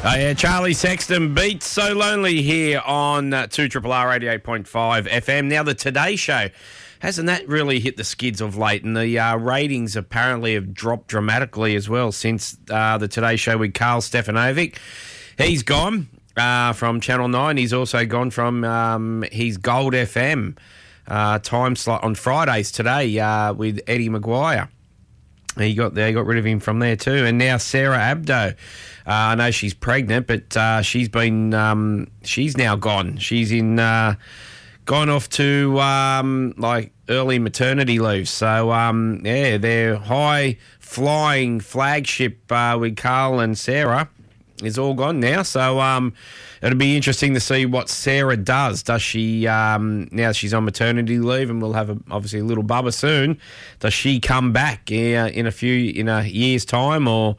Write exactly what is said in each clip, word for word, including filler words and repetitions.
Oh, yeah, Charlie Sexton beats So Lonely here on uh, two R R R eighty-eight point five F M. Now, the Today Show, hasn't that really hit the skids of late? And the uh, ratings apparently have dropped dramatically as well since uh, the Today Show with Carl Stefanovic. He's gone uh, from Channel nine. He's also gone from um, his Gold F M uh, time slot on Fridays today uh, with Eddie Maguire. He got they got rid of him from there too. And now Sarah Abdo. Uh, I know she's pregnant, but uh, she's been um, she's now gone. She's in uh, gone off to um, like early maternity leave. So um, yeah, their high flying flagship uh, with Carl and Sarah is all gone now. So um, it'll be interesting to see what Sarah does. Does she um, now she's on maternity leave, and we'll have a, obviously a little bubba soon. Does she come back uh, in a few in a year's time, or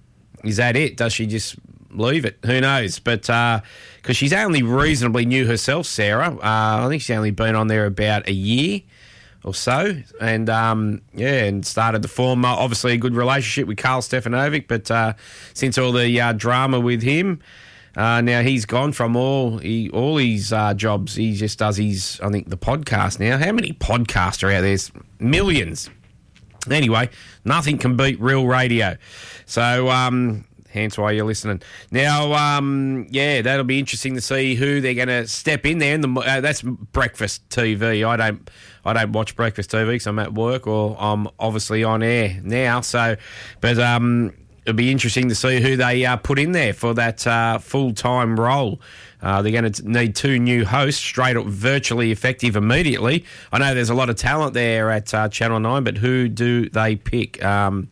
is that it? Does she just leave it? Who knows? But because uh, she's only reasonably new herself, Sarah. Uh, I think she's only been on there about a year or so. And, um, yeah, and started to form, uh, obviously, a good relationship with Carl Stefanovic. But uh, since all the uh, drama with him, uh, now he's gone from all he, all his uh, jobs. He just does his, I think, the podcast now. How many podcasts are out there? There's millions. Anyway, nothing can beat real radio. So, um, hence why you're listening. Now, um, yeah, that'll be interesting to see who they're going to step in there. And the, uh, that's breakfast T V. I don't, I don't watch breakfast T V because I'm at work or I'm obviously on air now. So, but um, it'll be interesting to see who they uh, put in there for that uh, full-time role. Uh, they're going to need two new hosts, straight up, virtually effective immediately. I know there's a lot of talent there at uh, Channel nine, but who do they pick? Um,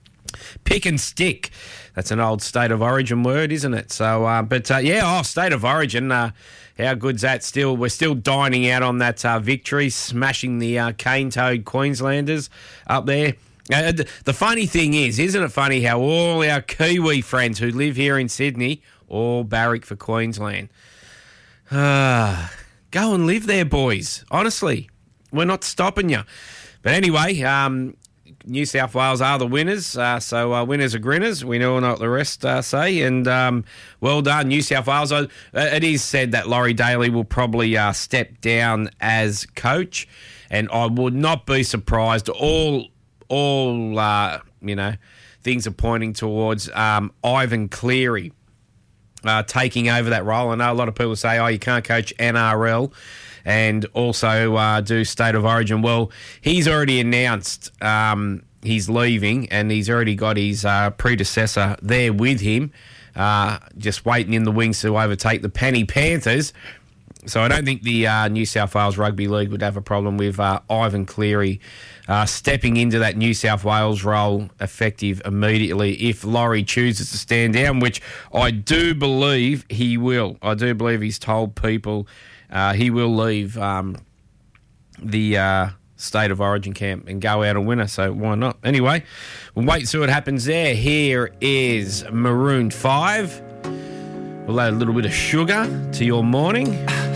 pick and stick. That's an old State of Origin word, isn't it? So, uh, but uh, yeah, oh, State of Origin. Uh, how good's that? Still, we're still dining out on that uh, victory, smashing the uh, cane-toed Queenslanders up there. Uh, the funny thing is, isn't it funny how all our Kiwi friends who live here in Sydney all barrack for Queensland? Uh, go and live there, boys. Honestly, we're not stopping you. But anyway, um, New South Wales are the winners, uh, so uh, winners are grinners. We know what the rest uh, say, and um, well done, New South Wales. Uh, it is said that Laurie Daly will probably uh, step down as coach, and I would not be surprised. All, all uh, you know, things are pointing towards um, Ivan Cleary Uh, taking over that role. I know a lot of people say, oh, you can't coach N R L and also uh, do State of Origin. Well, he's already announced um, he's leaving, and he's already got his uh, predecessor there with him, uh, just waiting in the wings to overtake the Penny Panthers. So I don't think the uh, New South Wales Rugby League would have a problem with uh, Ivan Cleary uh, stepping into that New South Wales role effective immediately if Laurie chooses to stand down, which I do believe he will. I do believe he's told people uh, he will leave um, the uh, State of Origin camp and go out a winner, so why not? Anyway, we'll wait and see what happens there. Here is Maroon five. We'll add a little bit of sugar to your morning.